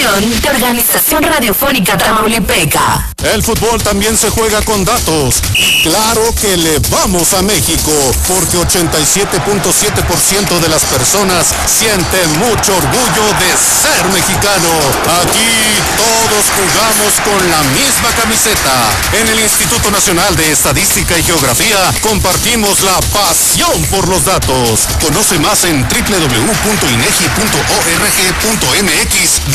producción de Organización Radiofónica Tamaulipeca. El fútbol también se juega con datos. Claro que le vamos a México, porque 87.7% de las personas sienten mucho orgullo de ser mexicano. Aquí todos jugamos con la misma camiseta. En el Instituto Nacional de Estadística y Geografía compartimos la pasión por los datos. Conoce más en www.inegi.org.mx.